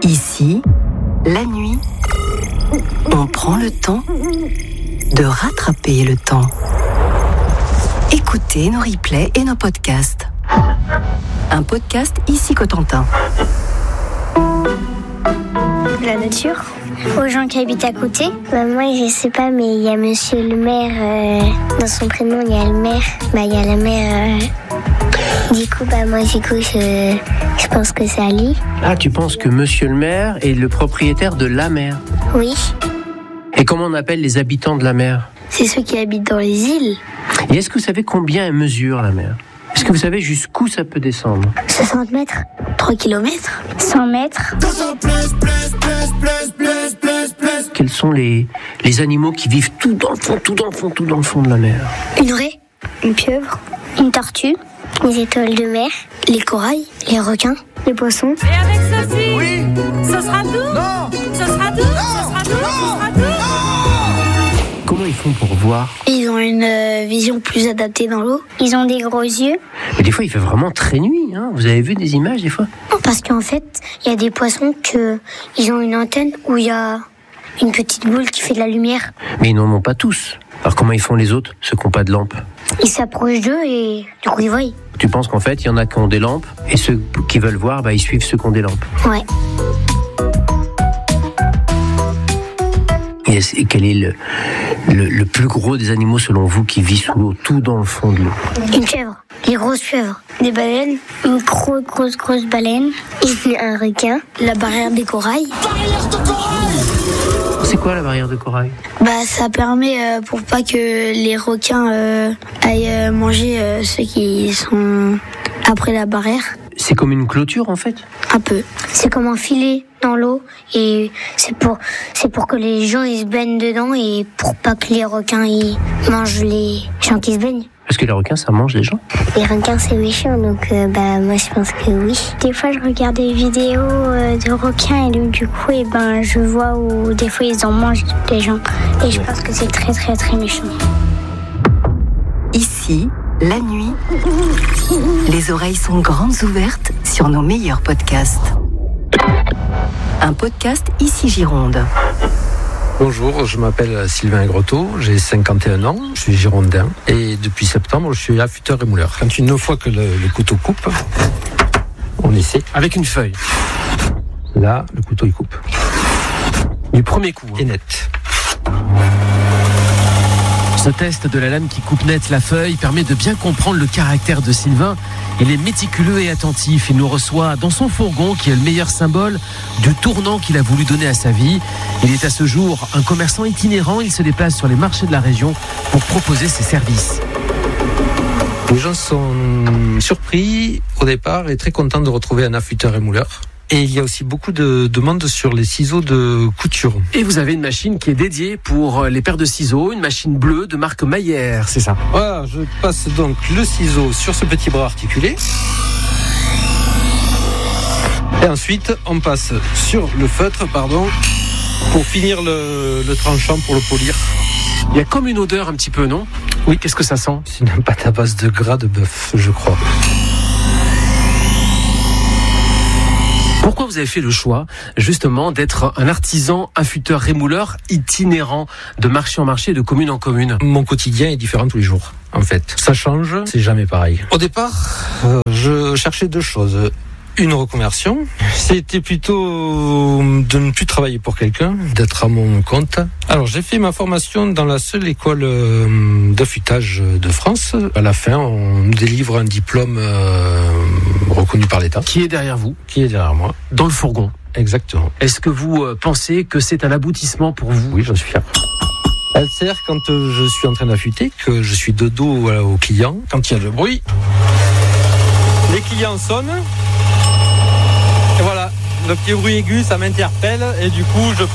Ici, la nuit, on prend le temps de rattraper le temps. Écoutez nos replays et nos podcasts. Un podcast Ici Cotentin. La nature, aux gens qui habitent à côté. Moi, je sais pas, mais il y a monsieur le maire, dans son prénom, il y a le maire. Il y a la mère. Du coup, je pense que c'est Ali. Ah, tu penses que monsieur le maire est le propriétaire de la mer? Oui. Et comment on appelle les habitants de la mer? C'est ceux qui habitent dans les îles. Et est-ce que vous savez combien elle mesure, la mer? Est-ce que vous savez jusqu'où ça peut descendre? 60 mètres. 3 kilomètres. 100 mètres. Quels sont les animaux qui vivent tout dans le fond de la mer? Une raie, une pieuvre, une tortue, les étoiles de mer, les corails, les requins, les poissons. Et avec ceci, oui, ce sera tout. Non, ce sera tout. Non, ce sera tout. Non, ce sera tout. Comment ils font pour voir? Ils ont une vision plus adaptée dans l'eau. Ils ont des gros yeux. Mais des fois, il fait vraiment très nuit. Hein. Vous avez vu des images des fois? Non, parce qu'en fait, il y a des poissons ils ont une antenne où il y a une petite boule qui fait de la lumière. Mais ils n'en ont pas tous. Alors comment ils font les autres, ceux qui n'ont pas de lampe? Ils s'approchent d'eux et du coup ils voient. Tu penses qu'en fait, il y en a qui ont des lampes et ceux qui veulent voir, ils suivent ceux qui ont des lampes? Ouais. Et quel est le plus gros des animaux selon vous qui vit sous l'eau, tout dans le fond de l'eau? Une pieuvre, les grosses pieuvres, des baleines, une grosse baleine, un requin, la barrière des corails. C'est quoi la barrière de corail? Ça permet pour pas que les requins aillent manger ceux qui sont après la barrière. C'est comme une clôture en fait? Un peu. C'est comme un filet dans l'eau et c'est pour que les gens ils se baignent dedans et pour pas que les requins ils mangent les gens qui se baignent. Parce que les requins ça mange les gens? Les requins c'est méchant donc moi je pense que oui. Des fois je regarde des vidéos de requins et du coup je vois où des fois ils en mangent les gens et je pense que c'est très très très méchant. Ici, la nuit, les oreilles sont grandes ouvertes sur nos meilleurs podcasts. Un podcast Ici Gironde. Bonjour, je m'appelle Sylvain Grotto, j'ai 51 ans, je suis girondin et depuis septembre je suis affûteur et mouleur. Quand une fois que le couteau coupe, on essaie. Avec une feuille. Là, le couteau il coupe. Du premier coup. Et net. Ce test de la lame qui coupe net la feuille permet de bien comprendre le caractère de Sylvain. Il est méticuleux et attentif. Il nous reçoit dans son fourgon qui est le meilleur symbole du tournant qu'il a voulu donner à sa vie. Il est à ce jour un commerçant itinérant. Il se déplace sur les marchés de la région pour proposer ses services. Les gens sont surpris au départ et très contents de retrouver un affûteur et mouleur. Et il y a aussi beaucoup de demandes sur les ciseaux de couture. Et vous avez une machine qui est dédiée pour les paires de ciseaux, une machine bleue de marque Mayer, c'est ça? Voilà, je passe donc le ciseau sur ce petit bras articulé. Et ensuite, on passe sur le feutre, pour finir le tranchant, pour le polir. Il y a comme une odeur un petit peu, non? Oui. Qu'est-ce que ça sent? C'est une pâte à base de gras de bœuf, je crois. Pourquoi vous avez fait le choix, justement, d'être un artisan affûteur rémouleur itinérant de marché en marché, de commune en commune? Mon quotidien est différent tous les jours, en fait. Ça change, c'est jamais pareil. Au départ, je cherchais deux choses. Une reconversion, c'était plutôt de ne plus travailler pour quelqu'un, d'être à mon compte. Alors j'ai fait ma formation dans la seule école d'affûtage de France. À la fin, on nous délivre un diplôme reconnu par l'État. Qui est derrière vous? Qui est derrière moi. Dans le fourgon. Exactement. Est-ce que vous pensez que c'est un aboutissement pour vous? Oui, j'en suis fier. Elle sert quand je suis en train d'affûter, que je suis de dos aux clients. Quand il y a le bruit, les clients sonnent. Et voilà, le petit bruit aigu, ça m'interpelle et du coup, je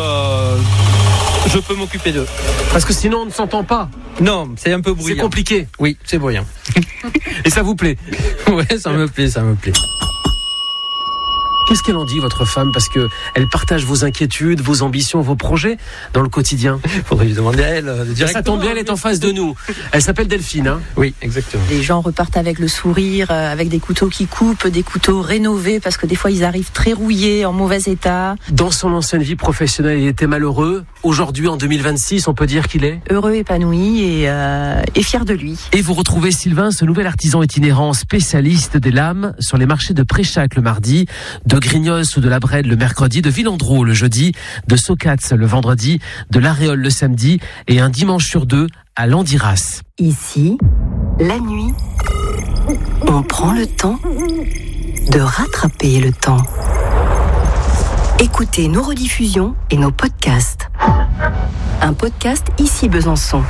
peux m'occuper d'eux. Parce que sinon, on ne s'entend pas. Non, c'est un peu bruyant. C'est compliqué. Oui, c'est bruyant. Et ça vous plaît? Ouais, ça me plaît. Qu'est-ce qu'elle en dit, votre femme? Parce que elle partage vos inquiétudes, vos ambitions, vos projets dans le quotidien. Faudrait lui demander à elle directement. Ça tombe bien, elle est en face de nous. Elle s'appelle Delphine, hein? Oui, exactement. Les gens repartent avec le sourire, avec des couteaux qui coupent, des couteaux rénovés, parce que des fois ils arrivent très rouillés, en mauvais état. Dans son ancienne vie professionnelle, il était malheureux. Aujourd'hui, en 2026, on peut dire qu'il est Heureux, épanoui et fier de lui. Et vous retrouvez Sylvain, ce nouvel artisan itinérant spécialiste des lames, sur les marchés de Préchac le mardi, de Grignos ou de la Brède le mercredi, de Villandreau le jeudi, de Socats le vendredi, de l'Aréole le samedi et un dimanche sur 2 à Landiras. Ici, la nuit, on prend le temps de rattraper le temps. Écoutez nos rediffusions et nos podcasts. Un podcast Ici Besançon.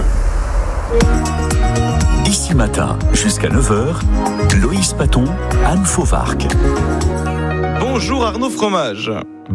Ici matin, jusqu'à 9h, Loïs Paton, Anne Fauvarc. Bonjour Arnaud Fromage.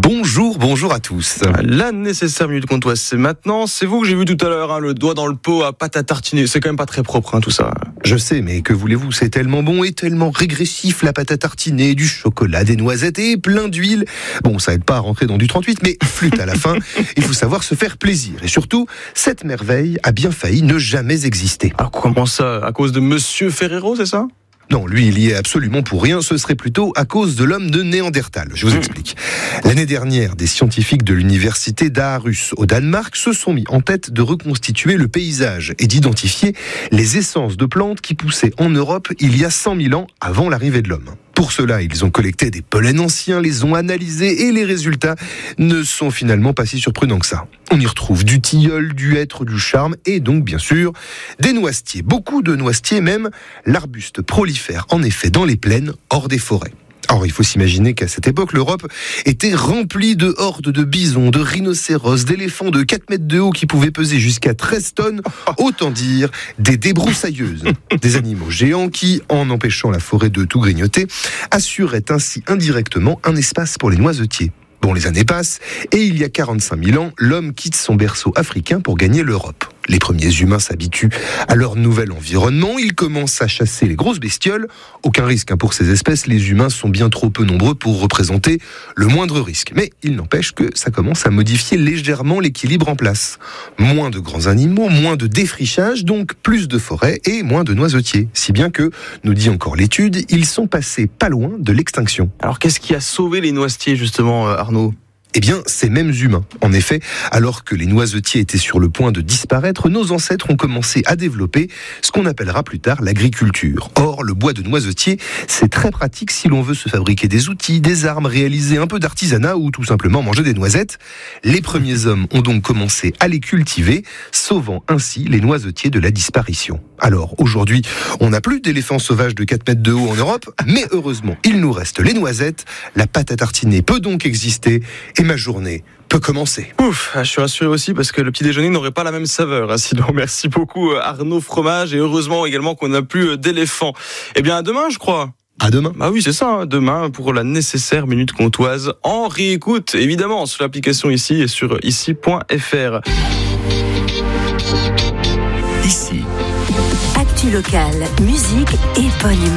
Bonjour à tous. La nécessaire minute comtoise, c'est maintenant. C'est vous que j'ai vu tout à l'heure, le doigt dans le pot à pâte à tartiner. C'est quand même pas très propre, tout ça. Je sais, mais que voulez-vous, c'est tellement bon et tellement régressif, la pâte à tartiner, du chocolat, des noisettes et plein d'huile. Bon, ça aide pas à rentrer dans du 38, mais flûte à la fin, il faut savoir se faire plaisir. Et surtout, cette merveille a bien failli ne jamais exister. Alors comment ça? À cause de Monsieur Ferrero, c'est ça? Non, lui, il y est absolument pour rien. Ce serait plutôt à cause de l'homme de Néandertal. Je vous explique. L'année dernière, des scientifiques de l'université d'Aarhus, au Danemark, se sont mis en tête de reconstituer le paysage et d'identifier les essences de plantes qui poussaient en Europe il y a 100 000 ans avant l'arrivée de l'homme. Pour cela, ils ont collecté des pollens anciens, les ont analysés et les résultats ne sont finalement pas si surprenants que ça. On y retrouve du tilleul, du hêtre, du charme et donc bien sûr des noisetiers. Beaucoup de noisetiers même. L'arbuste prolifère en effet dans les plaines hors des forêts. Or, il faut s'imaginer qu'à cette époque, l'Europe était remplie de hordes de bisons, de rhinocéros, d'éléphants de 4 mètres de haut qui pouvaient peser jusqu'à 13 tonnes, autant dire des débroussailleuses. Des animaux géants qui, en empêchant la forêt de tout grignoter, assuraient ainsi indirectement un espace pour les noisetiers. Bon, les années passent, et il y a 45 000 ans, l'homme quitte son berceau africain pour gagner l'Europe. Les premiers humains s'habituent à leur nouvel environnement, ils commencent à chasser les grosses bestioles. Aucun risque pour ces espèces, les humains sont bien trop peu nombreux pour représenter le moindre risque. Mais il n'empêche que ça commence à modifier légèrement l'équilibre en place. Moins de grands animaux, moins de défrichage, donc plus de forêts et moins de noisetiers. Si bien que, nous dit encore l'étude, ils sont passés pas loin de l'extinction. Alors qu'est-ce qui a sauvé les noisetiers justement, Arnaud ? Eh bien, ces mêmes humains. En effet, alors que les noisetiers étaient sur le point de disparaître, nos ancêtres ont commencé à développer ce qu'on appellera plus tard l'agriculture. Or, le bois de noisetier, c'est très pratique si l'on veut se fabriquer des outils, des armes, réaliser un peu d'artisanat ou tout simplement manger des noisettes. Les premiers hommes ont donc commencé à les cultiver, sauvant ainsi les noisetiers de la disparition. Alors, aujourd'hui, on n'a plus d'éléphants sauvages de 4 mètres de haut en Europe, mais heureusement, il nous reste les noisettes. La pâte à tartiner peut donc exister et ma journée peut commencer. Ouf, je suis rassuré aussi parce que le petit déjeuner n'aurait pas la même saveur. Sinon, merci beaucoup Arnaud Fromage et heureusement également qu'on n'a plus d'éléphants. Eh bien, à demain, je crois. À demain. Ah oui, c'est ça, demain pour la nécessaire minute comtoise en réécoute, évidemment, sur l'application ici et sur ici.fr. Ici. Actu locale, musique et bonne humeur.